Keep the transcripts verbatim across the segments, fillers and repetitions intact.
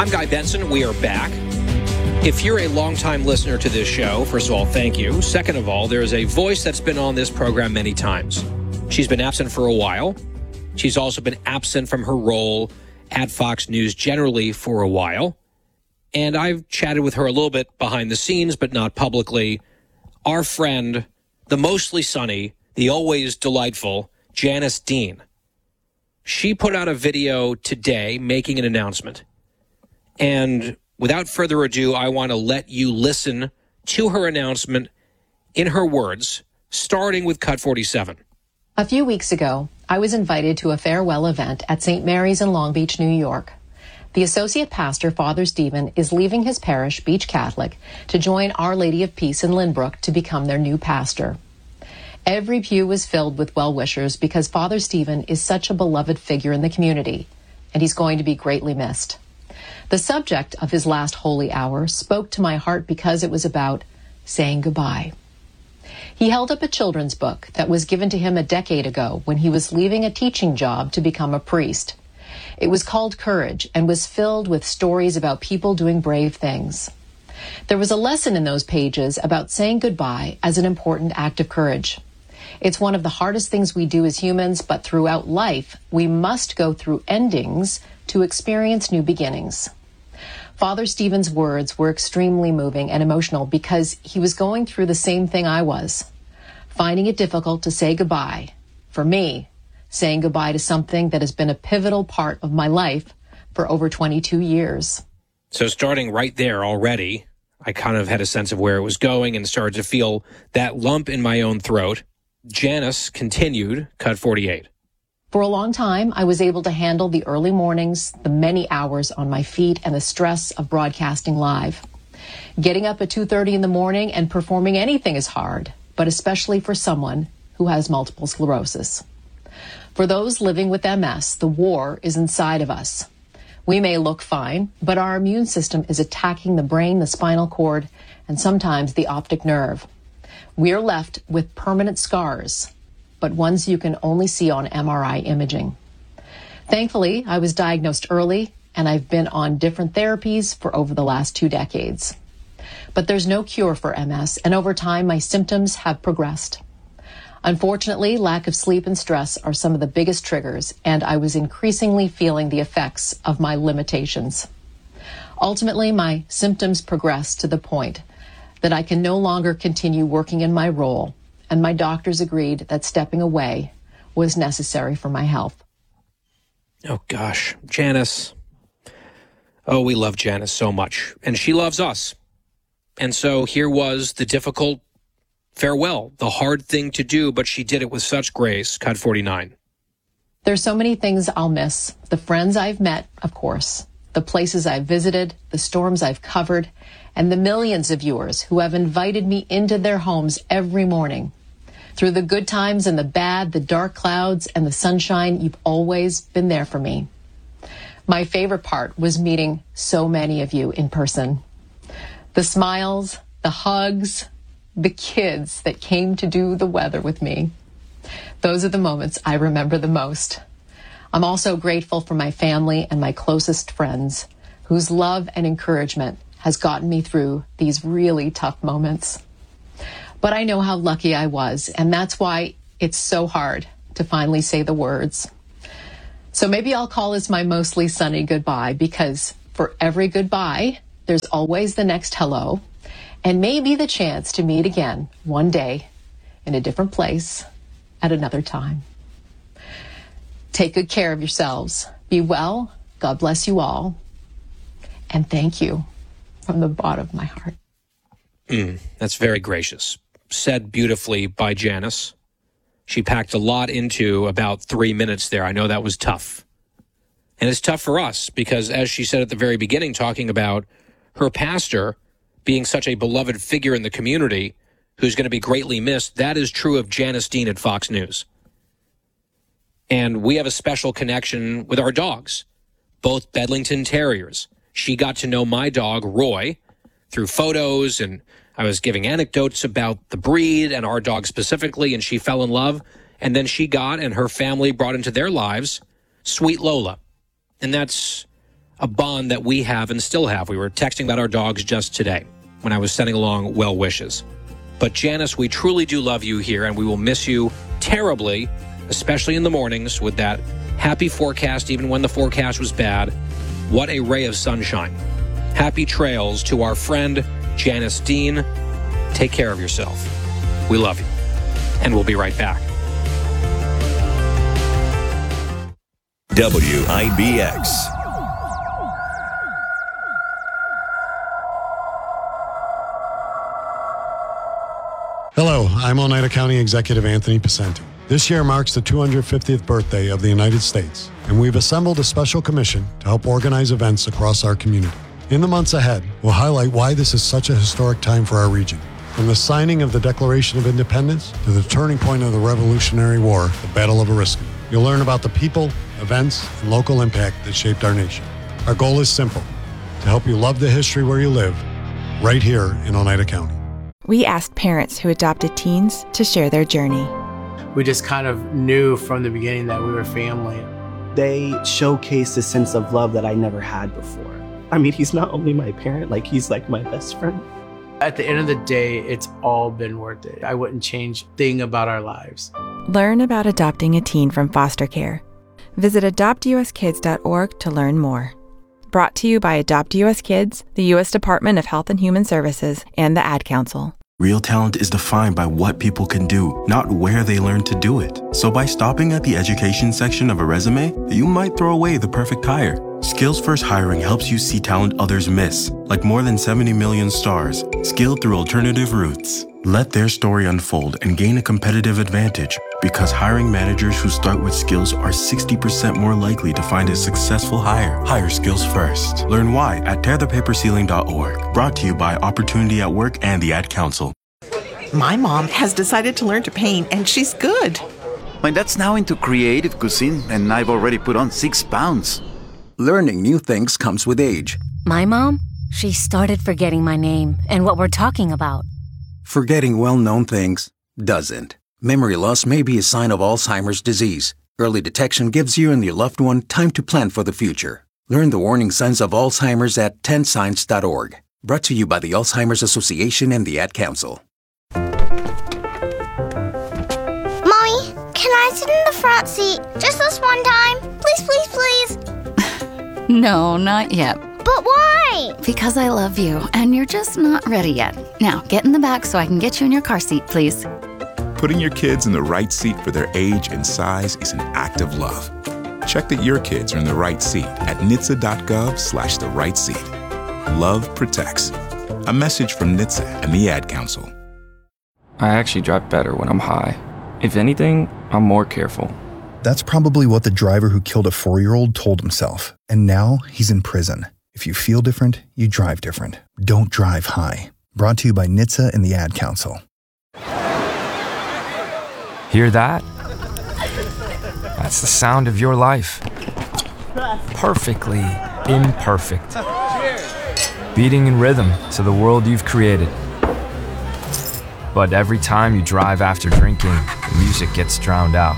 I'm Guy Benson. We are back. If you're a longtime listener to this show, first of all, thank you. Second of all, there is a voice that's been on this program many times. She's been absent for a while. She's also been absent from her role at Fox News generally for a while. And I've chatted with her a little bit behind the scenes, but not publicly. Our friend, the mostly sunny, the always delightful Janice Dean. She put out a video today making an announcement. And without further ado, I want to let you listen to her announcement in her words, starting with Cut forty-seven. A few weeks ago, I was invited to a farewell event at Saint Mary's in Long Beach, New York. The associate pastor, Father Stephen, is leaving his parish, Beach Catholic, to join Our Lady of Peace in Lynbrook to become their new pastor. Every pew was filled with well-wishers because Father Stephen is such a beloved figure in the community, and he's going to be greatly missed. The subject of his last holy hour spoke to my heart because it was about saying goodbye. He held up a children's book that was given to him a decade ago when he was leaving a teaching job to become a priest. It was called Courage and was filled with stories about people doing brave things. There was a lesson in those pages about saying goodbye as an important act of courage. It's one of the hardest things we do as humans, but throughout life, we must go through endings to experience new beginnings. Father Stephen's words were extremely moving and emotional because he was going through the same thing I was, finding it difficult to say goodbye. For me, saying goodbye to something that has been a pivotal part of my life for over twenty-two years. So starting right there already, I kind of had a sense of where it was going and started to feel that lump in my own throat. Janice continued, Cut forty-eight. For a long time, I was able to handle the early mornings, the many hours on my feet, and the stress of broadcasting live. Getting up at two thirty in the morning and performing anything is hard, but especially for someone who has multiple sclerosis. For those living with M S, the war is inside of us. We may look fine, but our immune system is attacking the brain, the spinal cord, and sometimes the optic nerve. We're left with permanent scars, but ones you can only see on M R I imaging. Thankfully, I was diagnosed early, and I've been on different therapies for over the last two decades. But there's no cure for M S, and over time, my symptoms have progressed. Unfortunately, lack of sleep and stress are some of the biggest triggers, and I was increasingly feeling the effects of my limitations. Ultimately, my symptoms progressed to the point that I can no longer continue working in my role, and my doctors agreed that stepping away was necessary for my health. Oh, gosh. Janice. Oh, we love Janice so much, and she loves us. And so here was the difficult farewell, the hard thing to do, but she did it with such grace. Cut forty-nine. There's so many things I'll miss. The friends I've met, of course, the places I've visited, the storms I've covered, and the millions of viewers who have invited me into their homes every morning. Through the good times and the bad, the dark clouds and the sunshine, you've always been there for me. My favorite part was meeting so many of you in person. The smiles, the hugs, the kids that came to do the weather with me. Those are the moments I remember the most. I'm also grateful for my family and my closest friends, whose love and encouragement has gotten me through these really tough moments. But I know how lucky I was, and that's why it's so hard to finally say the words. So maybe I'll call this my mostly sunny goodbye, because for every goodbye, there's always the next hello, and maybe the chance to meet again one day in a different place at another time. Take good care of yourselves. Be well. God bless you all. And thank you from the bottom of my heart. Mm, that's very gracious. Said beautifully by Janice. She packed a lot into about three minutes there. I know that was tough. And it's tough for us because, as she said at the very beginning, talking about her pastor being such a beloved figure in the community who's going to be greatly missed, that is true of Janice Dean at Fox News. And we have a special connection with our dogs, both Bedlington Terriers. She got to know my dog, Roy, through photos, and I was giving anecdotes about the breed and our dog specifically, and she fell in love. And then she got, and her family brought into their lives, Sweet Lola. And that's a bond that we have and still have. We were texting about our dogs just today when I was sending along well wishes. But Janice, we truly do love you here, and we will miss you terribly, especially in the mornings with that happy forecast, even when the forecast was bad. What a ray of sunshine. Happy trails to our friend Janice Dean. Take care of yourself. We love you. And we'll be right back. W I B X. Hello, I'm Oneida County Executive Anthony Picenti. This year marks the two hundred fiftieth birthday of the United States, and we've assembled a special commission to help organize events across our community. In the months ahead, we'll highlight why this is such a historic time for our region. From the signing of the Declaration of Independence to the turning point of the Revolutionary War, the Battle of Oriskany. You'll learn about the people, events, and local impact that shaped our nation. Our goal is simple, to help you love the history where you live, right here in Oneida County. We asked parents who adopted teens to share their journey. We just kind of knew from the beginning that we were family. They showcased a sense of love that I never had before. I mean, he's not only my parent, like he's like my best friend. At the end of the day, it's all been worth it. I wouldn't change a thing about our lives. Learn about adopting a teen from foster care. Visit adopt u s kids dot org to learn more. Brought to you by Adopt U S Kids, the U S Department of Health and Human Services, and the Ad Council. Real talent is defined by what people can do, not where they learn to do it. So by stopping at the education section of a resume, you might throw away the perfect hire. Skills First Hiring helps you see talent others miss, like more than seventy million stars, skilled through alternative routes. Let their story unfold and gain a competitive advantage, because hiring managers who start with skills are sixty percent more likely to find a successful hire. Hire skills first. Learn why at tear the paper ceiling dot org. Brought to you by Opportunity at Work and the Ad Council. My mom has decided to learn to paint, and she's good. My dad's now into creative cuisine, and I've already put on six pounds. Learning new things comes with age. My mom, she started forgetting my name and what we're talking about. Forgetting well-known things doesn't. Memory loss may be a sign of Alzheimer's disease. Early detection gives you and your loved one time to plan for the future. Learn the warning signs of Alzheimer's at ten signs dot org. Brought to you by the Alzheimer's Association and the Ad Council. Mommy, can I sit in the front seat just this one time? Please, please, please. No, not yet. But why? Because I love you, and you're just not ready yet. Now, get in the back so I can get you in your car seat, please. Putting your kids in the right seat for their age and size is an act of love. Check that your kids are in the right seat at N H T S A dot gov slash the right seat. Love protects. A message from N H T S A and the Ad Council. I actually drive better when I'm high. If anything, I'm more careful. That's probably what the driver who killed a four-year-old told himself. And now he's in prison. If you feel different, you drive different. Don't drive high. Brought to you by N H T S A and the Ad Council. Hear that? That's the sound of your life. Perfectly imperfect. Beating in rhythm to the world you've created. But every time you drive after drinking, the music gets drowned out.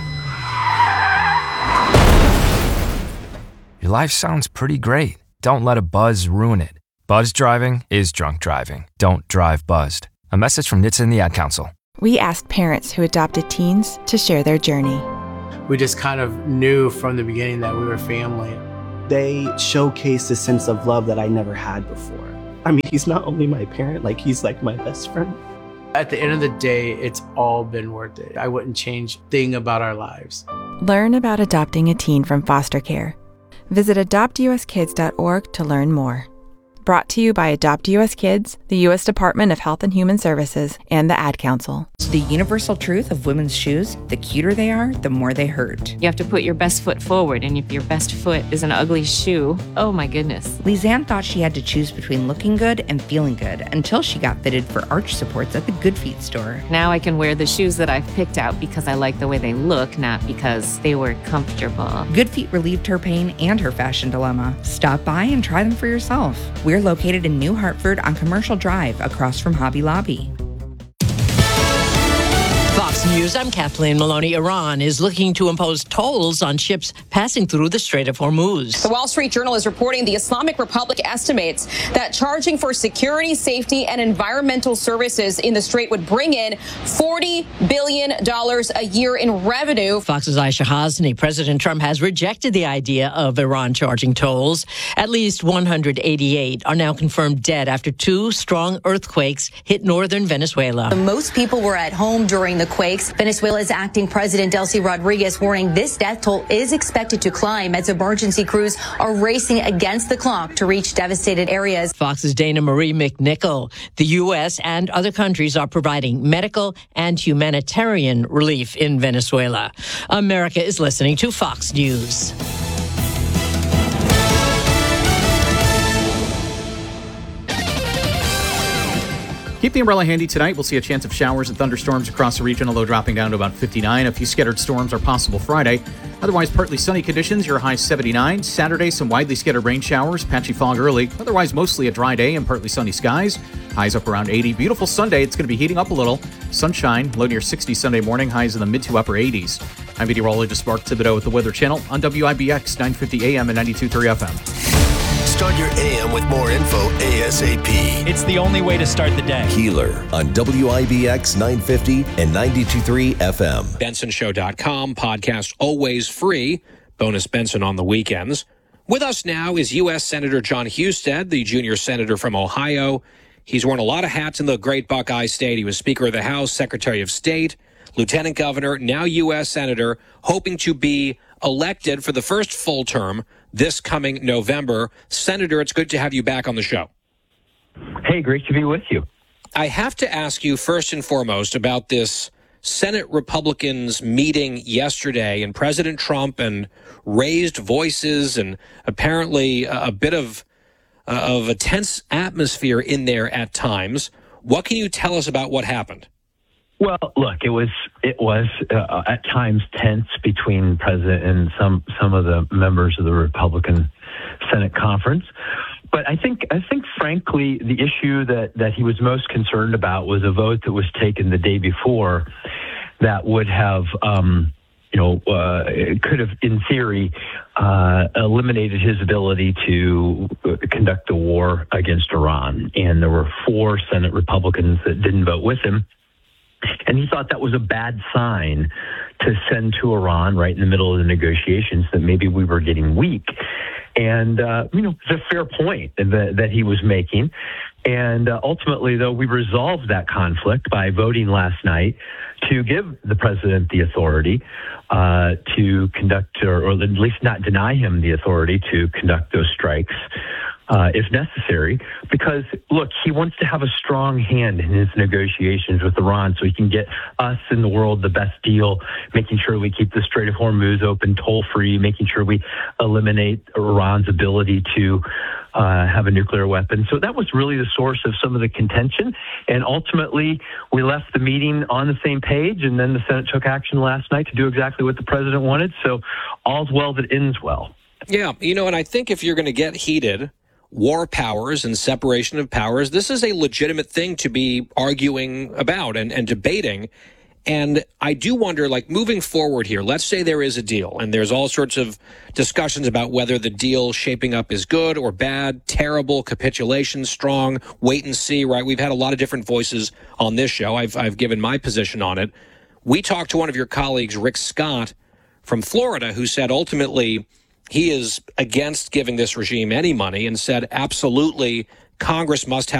Your life sounds pretty great. Don't let a buzz ruin it. Buzz driving is drunk driving. Don't drive buzzed. A message from N H T S A and the Ad Council. We asked parents who adopted teens to share their journey. We just kind of knew from the beginning that we were family. They showcased a sense of love that I never had before. I mean, he's not only my parent, like he's like my best friend. At the end of the day, it's all been worth it. I wouldn't change a thing about our lives. Learn about adopting a teen from foster care. Visit adopt u s kids dot org to learn more. Brought to you by Adopt U S Kids, the U S Department of Health and Human Services, and the Ad Council. The universal truth of women's shoes, the cuter they are, the more they hurt. You have to put your best foot forward, and if your best foot is an ugly shoe, oh my goodness. Lisanne thought she had to choose between looking good and feeling good until she got fitted for arch supports at the Good Feet store. Now I can wear the shoes that I've picked out because I like the way they look, not because they were comfortable. Good Feet relieved her pain and her fashion dilemma. Stop by and try them for yourself. We're located in New Hartford on Commercial Drive across from Hobby Lobby. Fox Fox News, I'm Kathleen Maloney. Iran is looking to impose tolls on ships passing through the Strait of Hormuz. The Wall Street Journal is reporting the Islamic Republic estimates that charging for security, safety, and environmental services in the strait would bring in forty billion dollars a year in revenue. Fox's Aisha Hasni. President Trump has rejected the idea of Iran charging tolls. At least one hundred eighty-eight are now confirmed dead after two strong earthquakes hit northern Venezuela. Most people were at home during the quakes. Venezuela's acting president Delcy Rodriguez warning this death toll is expected to climb as emergency crews are racing against the clock to reach devastated areas. Fox's Dana Marie McNichol. The U S and other countries are providing medical and humanitarian relief in Venezuela. America is listening to Fox News. Keep the umbrella handy tonight. We'll see a chance of showers and thunderstorms across the region, a low dropping down to about fifty-nine. A few scattered storms are possible Friday. Otherwise, partly sunny conditions, your high seventy-nine. Saturday, some widely scattered rain showers, patchy fog early. Otherwise, mostly a dry day and partly sunny skies. Highs up around eighty. Beautiful Sunday. It's going to be heating up a little. Sunshine, low near sixty Sunday morning. Highs in the mid to upper eighties. I'm meteorologist Mark Thibodeau with the Weather Channel on W I B X nine fifty A M and ninety-two point three F M. Start your A M with more info ASAP. It's the only way to start the day. Keeler on W I B X nine fifty and ninety-two point three F M. Benson Show dot com, podcast always free. Bonus Benson on the weekends. With us now is U S Senator Jon Husted, the junior senator from Ohio. He's worn a lot of hats in the great Buckeye State. He was Speaker of the House, Secretary of State, Lieutenant Governor, now U S Senator, hoping to be elected for the first full term this coming November. Senator, it's good to have you back on the show. Hey, great to be with you. I have to ask you first and foremost about this Senate Republicans meeting yesterday, and President Trump and raised voices and apparently a, a bit of uh, of a tense atmosphere in there at times. What can you tell us about what happened? Well, look, it was it was uh, at times tense between President and some some of the members of the Republican Senate conference. But I think I think frankly the issue that, that he was most concerned about was a vote that was taken the day before that would have um, you know uh, could have in theory uh, eliminated his ability to conduct a war against Iran. And there were four Senate Republicans that didn't vote with him. And he thought that was a bad sign to send to Iran right in the middle of the negotiations, that maybe we were getting weak. And, uh, you know, it's a fair point that, that he was making. And uh, ultimately, though, we resolved that conflict by voting last night to give the president the authority uh, to conduct, or, or at least not deny him the authority to conduct those strikes. Uh, if necessary, because, look, he wants to have a strong hand in his negotiations with Iran so he can get us in the world the best deal, making sure we keep the Strait of Hormuz open, toll-free, making sure we eliminate Iran's ability to uh, have a nuclear weapon. So that was really the source of some of the contention. And ultimately, we left the meeting on the same page, and then the Senate took action last night to do exactly what the president wanted. So all's well that ends well. Yeah, you know, and I think if you're going to get heated, war powers and separation of powers, this is a legitimate thing to be arguing about and, and debating. And I do wonder, like, moving forward here, let's say there is a deal and there's all sorts of discussions about whether the deal shaping up is good or bad, terrible, capitulation, strong, wait and see, right? We've had a lot of different voices on this show. I've, I've given my position on it. We talked to one of your colleagues, Rick Scott from Florida, who said ultimately he is against giving this regime any money and said absolutely Congress must have